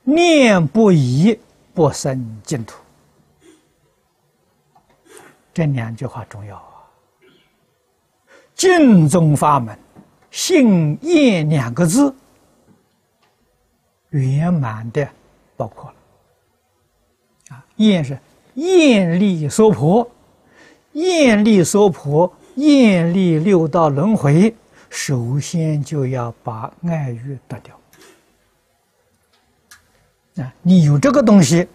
念不移，不生净土。这2句话重要啊！净宗法门，信愿2个字，圆满的包括了。愿是愿力娑婆，愿力娑婆，愿力6道轮回，首先就要把爱欲断掉。你有这个东西，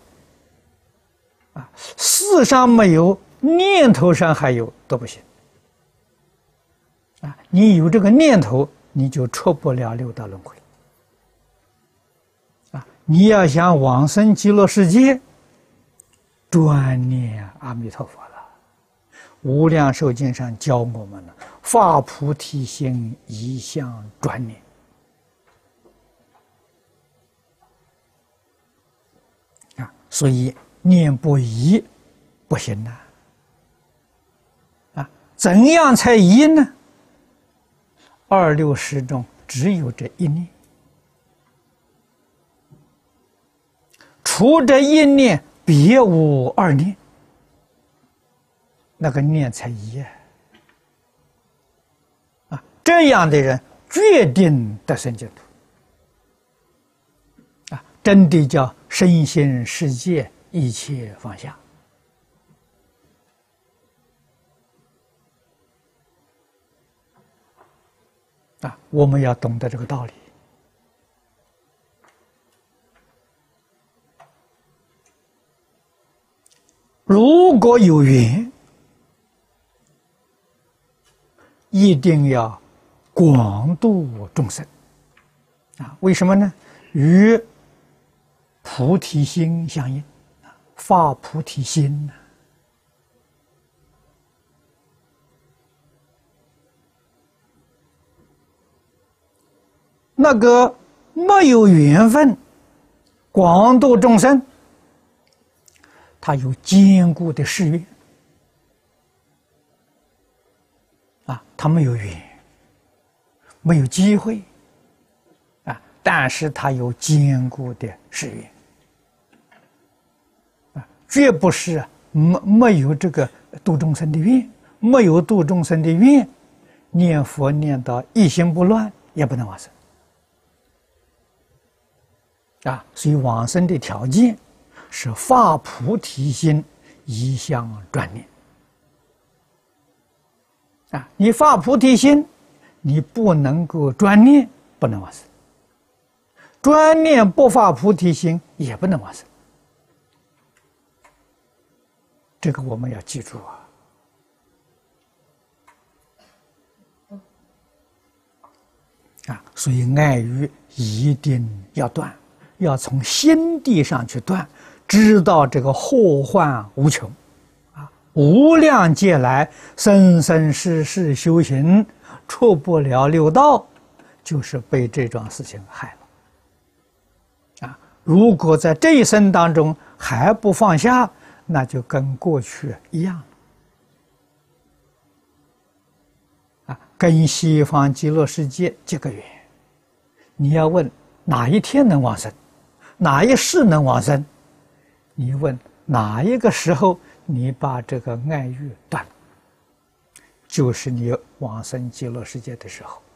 事上没有，念头上还有都不行。你有这个念头，你就出不了6道轮回。你要想往生极乐世界，专念阿弥陀佛了。无量寿经上教我们了，发菩提心，一向专念。所以念不移不行怎样才移呢？2、6、10中只有这一念，除这一念，别无2念，那个念才移这样的人决定得生净土真的叫身心世界一切放下。我们要懂得这个道理。如果有缘，一定要广度众生为什么呢？与菩提心相应，发菩提心那个没有缘分广度众生，他有坚固的誓愿他没有缘，没有机会但是他有坚固的誓愿绝不是没有这个度众生的愿，没有度众生的愿，念佛念到一心不乱，也不能往生所以往生的条件是发菩提心，一向专念你发菩提心，你不能够专念，不能往生；专念不发菩提心，也不能往生。这个我们要记住所以爱欲一定要断，要从心地上去断，知道这个祸患无穷无量劫来生生世世修行出不了6道，就是被这桩事情害了如果在这一生当中还不放下，那就跟过去一样跟西方极乐世界结个缘。你要问哪一天能往生，哪一世能往生，你问哪一个时候你把这个爱欲断了，就是你往生极乐世界的时候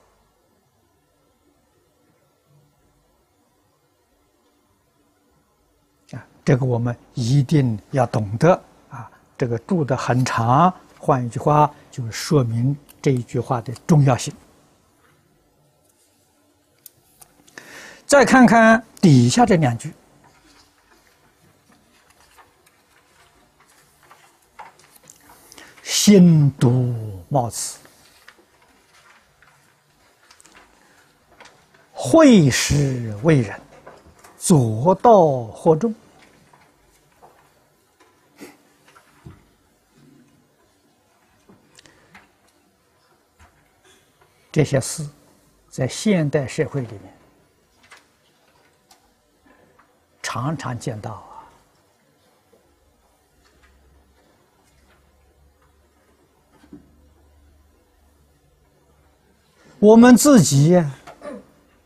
这个我们一定要懂得这个住得很长，换一句话就说明这一句话的重要性。再看看底下这2句，心独冒此，会施为人，左道惑众。这些事在现代社会里面常常见到我们自己